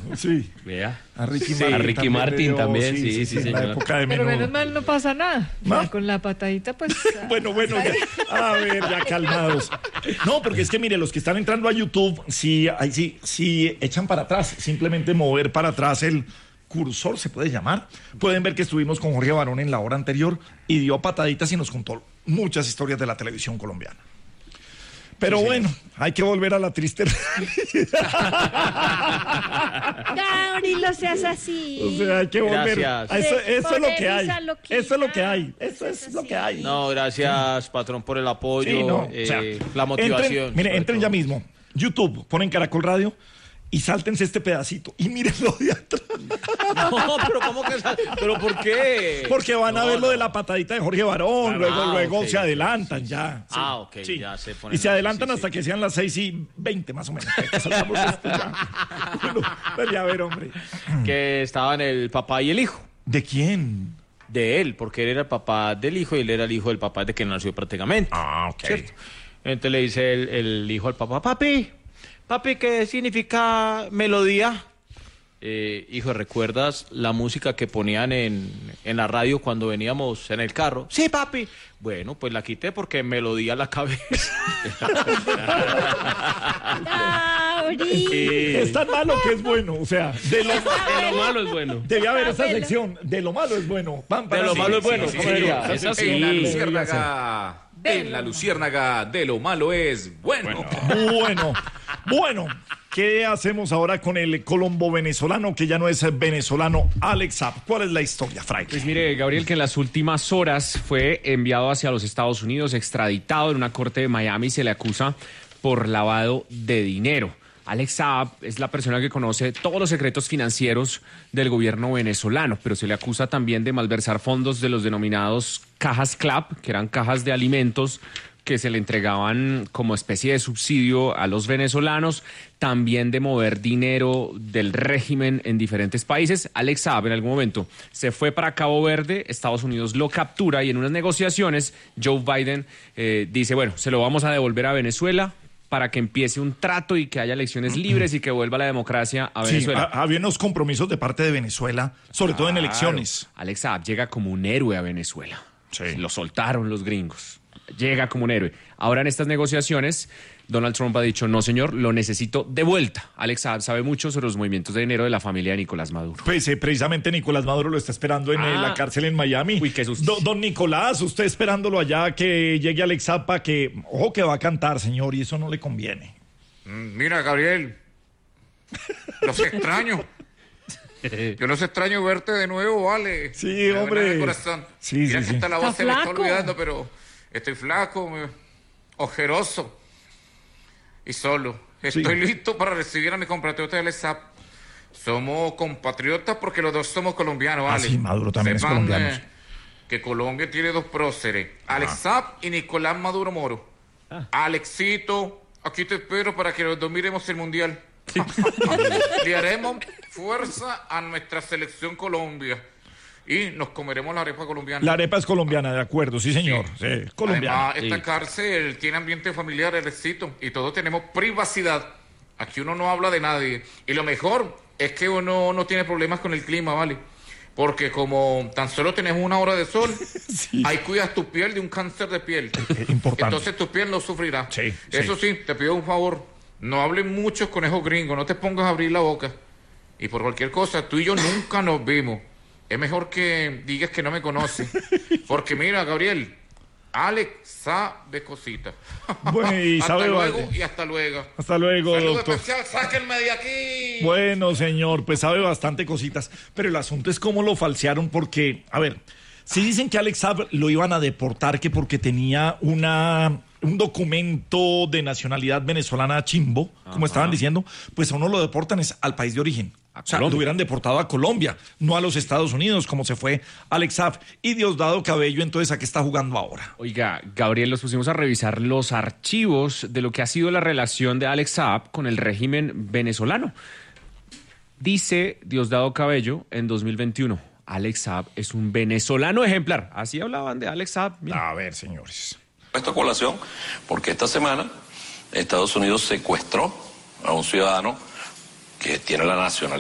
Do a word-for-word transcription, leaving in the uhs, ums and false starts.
Sí. Vea. A Ricky Sí, Martin, a Ricky Martin también, sí, sí, sí, en la señor. época de Pero Menudo. menos mal no pasa nada. ¿No? Ya con la patadita, pues. Bueno, bueno, ya, a ver, ya calmados. No, porque es que mire, los que están entrando a YouTube, sí, ahí sí, sí echan para atrás, simplemente mover para atrás el cursor, se puede llamar. Pueden ver que estuvimos con Jorge Barón en la hora anterior y dio pataditas y nos contó muchas historias de la televisión colombiana. Pero sí, bueno, hay que volver a la triste realidad. Gabriel, no seas así. O sea, hay que volver. Gracias. A eso, eso es lo que hay. Polemiza, loquita. Eso es lo que hay. Eso es lo que hay. No, gracias, patrón, por el apoyo, Sí, no, eh, o sea, la motivación. Entren, mire, sobre entren todo. ya mismo. YouTube, ponen Caracol Radio y sáltense este pedacito y mírenlo de atrás. No, pero ¿cómo que sal- ¿Pero por qué? Porque van a No, ver lo no. de la patadita de Jorge Barón, Ah, luego, ah, luego ok. se adelantan ya. Sí. Ah, ok, Sí. ya se ponen. Y se adelantan sí, hasta sí. que sean las seis y veinte más o menos. Que salgamos de esto ya. Bueno, pero ya a ver, hombre. Que estaban el papá y el hijo. ¿De quién? De él, porque él era el papá del hijo y él era el hijo del papá de que nació prácticamente. Ah, ok. ¿Cierto? Entonces le dice el, el hijo al papá, papi, papi, ¿qué significa melodía? Eh, hijo, ¿recuerdas la música que ponían en, en la radio cuando veníamos en el carro? Sí, papi. Bueno, pues la quité porque melodía la cabeza. Gabriel. Es tan malo que es bueno. O sea, de lo, De lo malo es bueno. debía haber esa Abuelo. sección. De lo malo es bueno. Van para De lo sí, malo es sí, bueno. sí, ¿Cómo sí, diría? esa Es así. sección En la debería ser. luciérnaga, en la luciérnaga de lo malo es bueno. Bueno, bueno, ¿qué hacemos ahora con el colombo venezolano que ya no es venezolano, Alex Saab? ¿Cuál es la historia, Frank? Pues mire, Gabriel, que en las últimas horas fue enviado hacia los Estados Unidos, extraditado en una corte de Miami, se le acusa por lavado de dinero. Alex Saab es la persona que conoce todos los secretos financieros del gobierno venezolano, pero se le acusa también de malversar fondos de los denominados cajas CLAP, que eran cajas de alimentos que se le entregaban como especie de subsidio a los venezolanos, también de mover dinero del régimen en diferentes países. Alex Saab en algún momento se fue para Cabo Verde, Estados Unidos lo captura y en unas negociaciones Joe Biden eh, dice, bueno, se lo vamos a devolver a Venezuela para que empiece un trato y que haya elecciones libres y que vuelva la democracia a Sí, Venezuela. ha- había unos compromisos de parte de Venezuela, sobre todo en Claro. elecciones. Alex Saab llega como un héroe a Venezuela. Sí. Lo soltaron los gringos. Llega como un héroe. Ahora en estas negociaciones, Donald Trump ha dicho, no señor, lo necesito de vuelta. Alex Saab sabe mucho sobre los movimientos de dinero de la familia de Nicolás Maduro. Pues eh, precisamente Nicolás Maduro lo está esperando en eh, Ah. la cárcel en Miami. Uy, qué susto. Do- don Nicolás, usted esperándolo allá que llegue Alex Saab para que, ojo que va a cantar, señor, y eso no le conviene. Mm, Mira, Gabriel, los extraño. Yo los extraño verte de nuevo, vale. Sí, Me duele hombre. el corazón. Sí, Mira sí, que sí. esta la voz Está se me está flaco. olvidando, pero estoy flaco, me- ojeroso y solo. Estoy Sí. listo para recibir a mi compatriota de Alex Saab. Somos compatriotas porque los dos somos colombianos, Ah, ¿vale? sí, Maduro también es Sepan, colombiano, eh, sí. que Colombia tiene dos próceres, Alex Saab y Nicolás Maduro Moro. Ah. Alexito, aquí te espero para que los dos miremos el mundial. Le haremos fuerza a nuestra selección Colombia y nos comeremos la arepa colombiana. La arepa es colombiana, de acuerdo, sí, señor. Sí, colombiana. Además, esta Sí. cárcel tiene ambiente familiar, Alexito, y todos tenemos privacidad. Aquí uno no habla de nadie. Y lo mejor es que uno no tiene problemas con el clima, ¿vale? Porque como tan solo tenemos una hora de sol, Sí. ahí cuidas tu piel de un cáncer de piel. Eh, importante. Entonces tu piel no sufrirá. Sí, Eso sí, te pido un favor. No hables mucho con esos gringos, no te pongas a abrir la boca. Y por cualquier cosa, tú y yo nunca nos vimos. Es mejor que digas que no me conoces. Porque mira, Gabriel, Alex sabe cositas. Bueno, y hasta sabe luego bastante. y hasta luego. Hasta luego, Saludo doctor. especial, sáquenme de aquí. Bueno, señor, pues sabe bastante cositas, pero el asunto es cómo lo falsearon porque, a ver, si dicen que Alex Saab lo iban a deportar que porque tenía una un documento de nacionalidad venezolana chimbo, como estaban diciendo, pues a uno lo deportan es al país de origen. A O sea, Colombia. lo hubieran deportado a Colombia, no a los Estados Unidos, como se fue Alex Saab. Y Diosdado Cabello, entonces, ¿a qué está jugando ahora? Oiga, Gabriel, nos pusimos a revisar los archivos de lo que ha sido la relación de Alex Saab con el régimen venezolano. Dice Diosdado Cabello en dos mil veintiuno, Alex Saab es un venezolano ejemplar. Así hablaban de Alex Saab. Mira. A ver, señores. Esto a colación porque esta semana Estados Unidos secuestró a un ciudadano que tiene la nacionalidad